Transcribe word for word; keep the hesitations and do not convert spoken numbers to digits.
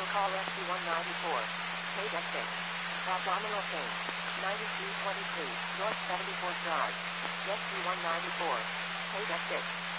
Call S C one ninety-four. Paid at six. Abdominal pain. ninety-three twenty-three. North seventy-fourth Drive. S C one ninety-four. Paid at six.